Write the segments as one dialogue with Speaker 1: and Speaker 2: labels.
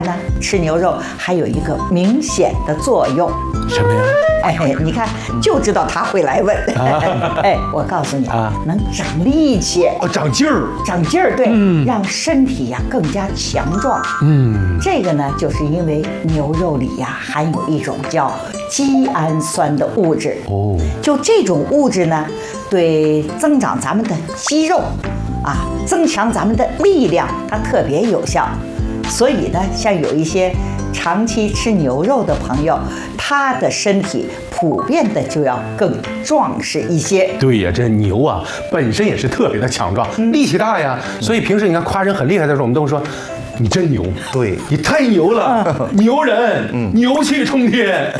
Speaker 1: 呢，吃牛肉还有一个明显的作用，
Speaker 2: 什么呀？
Speaker 1: 哎，你看就知道他会来问。哎，我告诉你啊，能长力气，
Speaker 2: 长劲儿，
Speaker 1: 长劲儿，对，让身体呀更加强壮。这个呢，就是因为牛肉里呀含有一种叫肌氨酸的物质。哦，就这种物质呢，对增长咱们的肌肉，增强咱们的力量，它特别有效。所以呢，像有一些长期吃牛肉的朋友，他的身体普遍的就要更壮实一些。
Speaker 2: 对呀，这牛啊本身也是特别的强壮，力气大呀。所以平时你看夸人很厉害的时候，我们都说你真牛，
Speaker 3: 对
Speaker 2: 你太牛了，牛人，牛气冲天。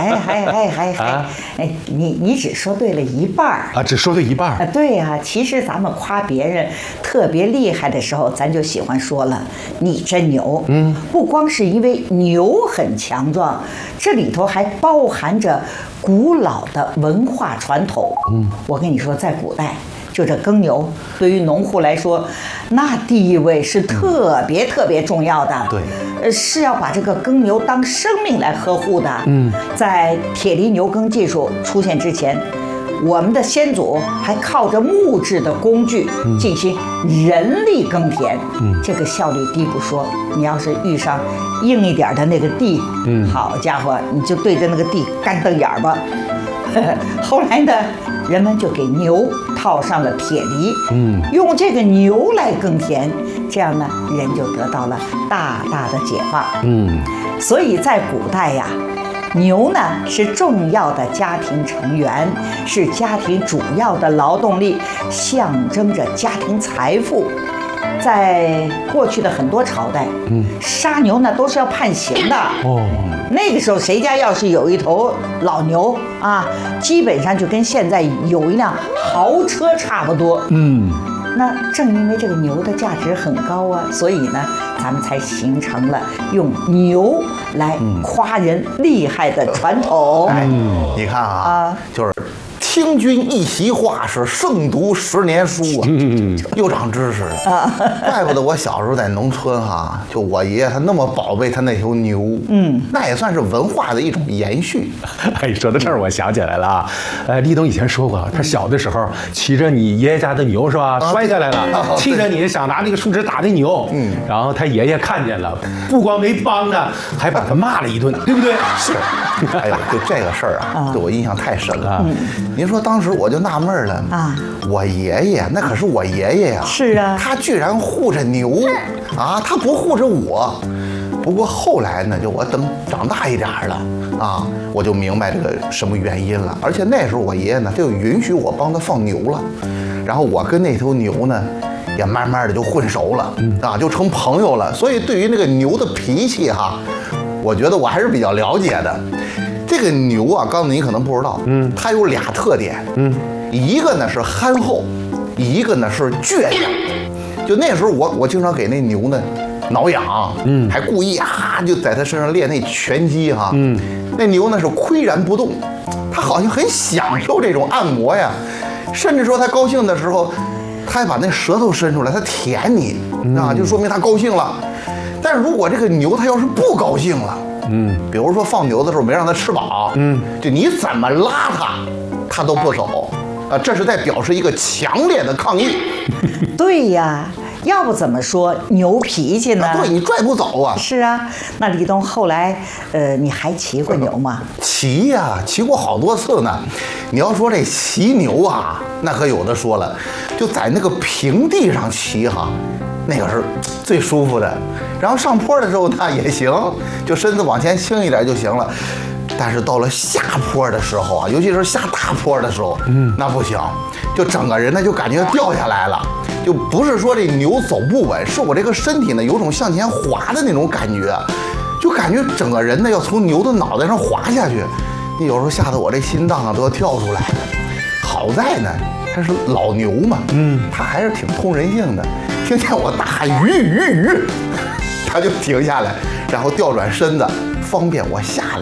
Speaker 1: 哎，你只说对了一半儿
Speaker 2: 啊，只说对一半儿。
Speaker 1: 对呀，其实咱们夸别人特别厉害的时候，咱就喜欢说了，你真牛。不光是因为牛很强壮，这里头还包含着古老的文化传统。我跟你说，在古代，就这耕牛，对于农户来说，那地位是特别重要的。
Speaker 3: 对，
Speaker 1: 是要把这个耕牛当生命来呵护的。在铁犁牛耕技术出现之前，我们的先祖还靠着木质的工具进行人力耕田。这个效率低不说，你要是遇上硬一点的那个地，好家伙，你就对着那个地干瞪眼吧。后来呢，人们就给牛套上了铁犁，用这个牛来耕田，这样呢，人就得到了大的解放。所以在古代呀，牛呢是重要的家庭成员，是家庭主要的劳动力，象征着家庭财富。在过去的很多朝代，杀牛呢都是要判刑的。那个时候谁家要是有一头老牛啊，基本上就跟现在有一辆豪车差不多。那正因为这个牛的价值很高啊，所以呢，咱们才形成了用牛来夸人厉害的传统。
Speaker 3: 你看就是听君一席话，是胜读10年书啊，又长知识了。怪不得我小时候在农村就我爷爷他那么宝贝他那头牛，那也算是文化的一种延续。
Speaker 2: 哎，说到这儿我想起来了啊，立冬以前说过，他小的时候骑着你爷爷家的牛是吧，摔下来了，气着你想拿那个树枝打那牛，然后他爷爷看见了，不光没帮他，还把他骂了一顿，对不对？
Speaker 3: 是。哎呀，就这个事儿对我印象太深了。您说当时我就纳闷了我爷爷那可是我爷爷呀，
Speaker 1: 是啊，
Speaker 3: 他居然护着牛他不护着我。不过后来呢，就我等长大一点了我就明白这个什么原因了。而且那时候我爷爷呢，他就允许我帮他放牛了，然后我跟那头牛呢，也慢慢的就混熟了就成朋友了。所以对于那个牛的脾气我觉得我还是比较了解的。这个牛刚才你可能不知道，它有俩特点，一个呢是憨厚，一个呢是倔强。就那时候我经常给那牛呢挠痒，还故意就在它身上练那拳击那牛呢是岿然不动，它好像很享受这种按摩呀，甚至说它高兴的时候，它还把那舌头伸出来，它舔你就说明它高兴了。但是如果这个牛它要是不高兴了，比如说放牛的时候没让它吃饱，就你怎么拉它都不走，这是在表示一个强烈的抗议。
Speaker 1: 对呀，要不怎么说牛脾气呢？
Speaker 3: 对，你拽不走啊。
Speaker 1: 是啊，那立冬后来，你还骑过牛吗？
Speaker 3: 骑呀，骑过好多次呢。你要说这骑牛那可有的说了，就在那个平地上骑那个是最舒服的。然后上坡的时候呢也行，就身子往前倾一点就行了。但是到了下坡的时候尤其是下大坡的时候，那不行，就整个人呢就感觉掉下来了。就不是说这牛走不稳，是我这个身体呢有种向前滑的那种感觉，就感觉整个人呢要从牛的脑袋上滑下去。你有时候吓得我这心脏都要跳出来了。好在呢它是老牛嘛，它还是挺通人性的。听见我大喊吁，它就停下来，然后调转身子，方便我下来。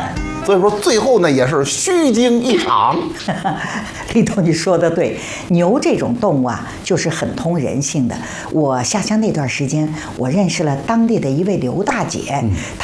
Speaker 3: 所以说最后呢也是虚惊一场。
Speaker 1: 李董，你说的对，牛这种动物啊，就是很通人性的。我下乡那段时间，我认识了当地的一位刘大姐。